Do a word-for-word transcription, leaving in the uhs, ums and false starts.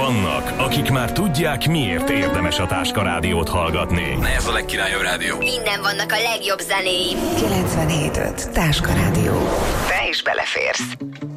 Vannak, akik már tudják, miért érdemes a Táska Rádiót hallgatni. Ez a legkirályabb rádió. Innen vannak a legjobb zenéim. kilencvenhét öt Táska Rádió. Te is beleférsz.